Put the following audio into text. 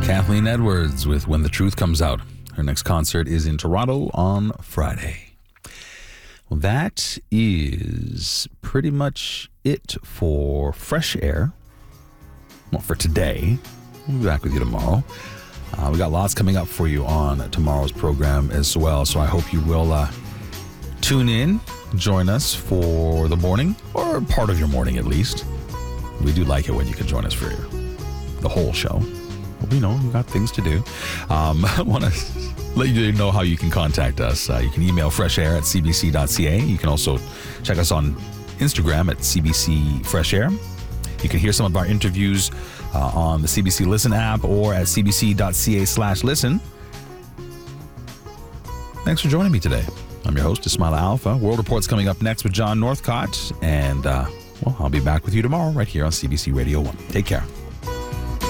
Kathleen Edwards with When the Truth Comes Out. Her next concert is in Toronto on Friday. Well, that is pretty much it for Fresh Air. Well, for today. We'll be back with you tomorrow. We got lots coming up for you on tomorrow's program as well. So I hope you will tune in, join us for the morning, or part of your morning at least. We do like it when you can join us for the whole show. We know you've got things to do. I want to let you know how you can contact us. You can email freshair@cbc.ca. You can also check us on Instagram at CBC Fresh Air. You can hear some of our interviews on the CBC Listen app or at cbc.ca/listen. Thanks for joining me today. I'm your host, Ismaila Alfa. World Report's coming up next with John Northcott. And, I'll be back with you tomorrow right here on CBC Radio 1. Take care.